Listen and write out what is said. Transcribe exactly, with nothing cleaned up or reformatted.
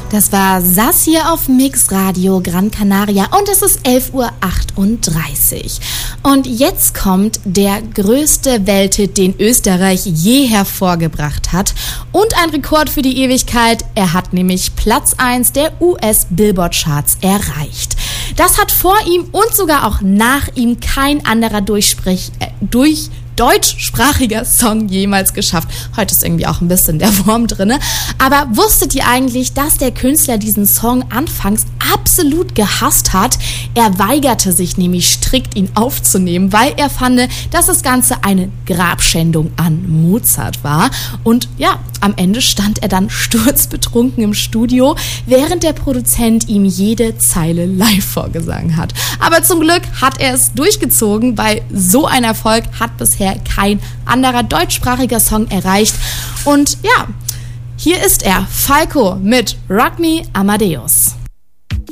Das war Sass hier auf Mix Radio Gran Canaria und es ist elf Uhr achtunddreißig. Und jetzt kommt der größte Welthit, den Österreich je hervorgebracht hat und ein Rekord für die Ewigkeit. Er hat nämlich Platz eins der U S-Billboard-Charts erreicht. Das hat vor ihm und sogar auch nach ihm kein anderer Durchsprech, äh, durch deutschsprachiger Song jemals geschafft. Heute ist irgendwie auch ein bisschen der Wurm drinne. Aber wusstet ihr eigentlich, dass der Künstler diesen Song anfangs absolut gehasst hat? Er weigerte sich nämlich strikt, ihn aufzunehmen, weil er fand, dass das Ganze eine Grabschändung an Mozart war. Und ja, am Ende stand er dann sturzbetrunken im Studio, während der Produzent ihm jede Zeile live vorgesungen hat. Aber zum Glück hat er es durchgezogen, weil so ein Erfolg hat bisher kein anderer deutschsprachiger Song erreicht. Und ja, hier ist er, Falco mit Rock Me Amadeus.